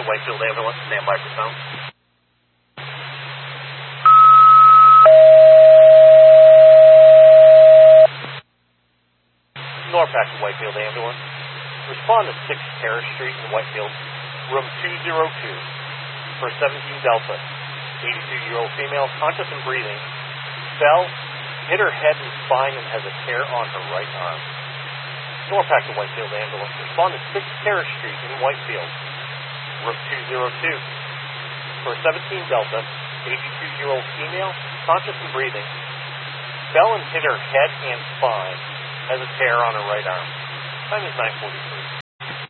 to Whitefield Ambulance. Stand by for sound. Norpac to Whitefield Ambulance. Respond to 6 Terrace Street in Whitefield, room 202, for 17 Delta. 82-year-old female, conscious and breathing, fell, hit her head and spine, and has a tear on her right arm. Norpac to Whitefield Ambulance. Respond to 6 Terrace Street in Whitefield, room 202, for 17 Delta. 82-year-old female, conscious and breathing, fell and hit her head and spine, has a tear on her right arm. Time is 9:43.